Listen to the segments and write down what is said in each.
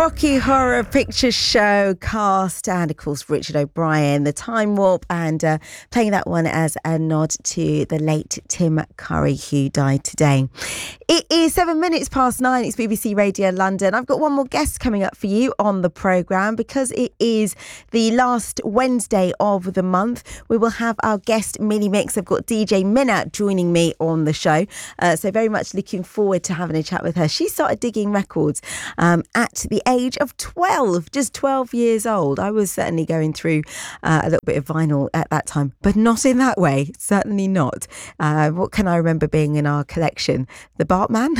Rocky Horror Picture Show cast, and of course Richard O'Brien, The Time Warp, and playing that one as a nod to the late Tim Curry, who died today. It is 7 minutes past 9. It's BBC Radio London. I've got one more guest coming up for you on the programme because it is the last Wednesday of the month. We will have our guest mini mix. I've got DJ Minna joining me on the show, so very much looking forward to having a chat with her. She started digging records at the age of 12, just 12 years old. I was certainly going through a little bit of vinyl at that time, but not in that way, certainly not. What can I remember being in our collection? The Bartman?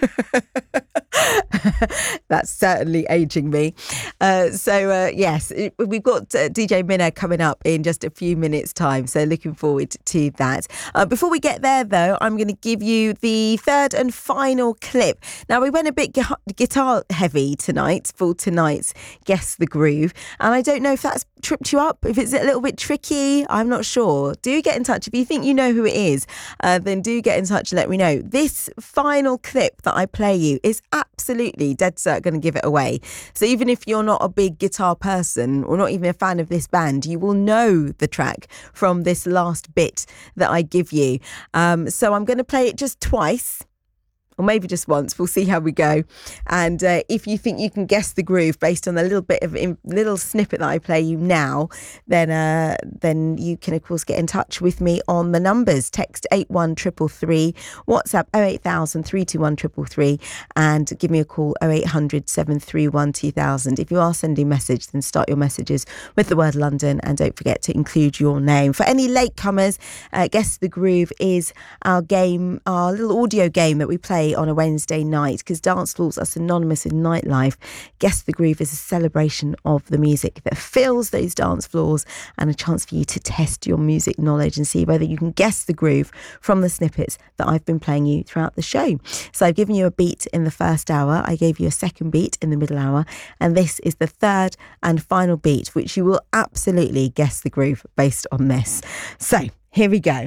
That's certainly aging me. Yes, we've got DJ Minna coming up in just a few minutes' time, so looking forward to that. Before we get there, though, I'm going to give you the third and final clip. Now, we went a bit guitar heavy tonight for tonight's Guess the Groove, and I don't know if that's tripped you up, if it's a little bit tricky. I'm not sure. Do get in touch. If you think you know who it is, then do get in touch and let me know. This final clip that I play you is absolutely dead cert going to give it away. So even if you're not a big guitar person or not even a fan of this band, you will know the track from this last bit that I give you. So I'm going to play it just twice, or maybe just once. We'll see how we go. And if you think you can guess the groove based on a little bit of little snippet that I play you now, then you can of course get in touch with me on the numbers. Text 81333, WhatsApp 08000 321 333, and give me a call 0800 731 2000. If you are sending a message, then start your messages with the word London, and don't forget to include your name. For any latecomers, Guess the Groove is our game, our little audio game that we play on a Wednesday night, because dance floors are synonymous with nightlife. Guess the Groove is a celebration of the music that fills those dance floors, and a chance for you to test your music knowledge and see whether you can guess the groove from the snippets that I've been playing you throughout the show. So I've given you a beat in the first hour, I gave you a second beat in the middle hour, and this is the third and final beat, which you will absolutely guess the groove based on this. So here we go.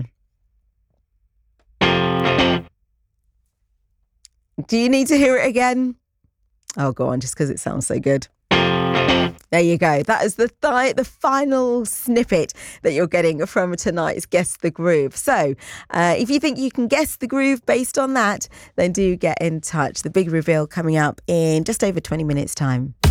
Do you need to hear it again? Oh, go on, just because it sounds so good. There you go. That is the final snippet that you're getting from tonight's Guess the Groove. So if you think you can guess the groove based on that, then do get in touch. The big reveal coming up in just over 20 minutes' time.